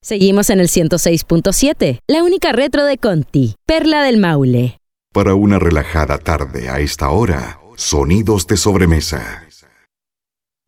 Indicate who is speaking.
Speaker 1: Seguimos en el 106.7, la única retro de Conti, Perla del Maule.
Speaker 2: Para una relajada tarde a esta hora, sonidos de sobremesa.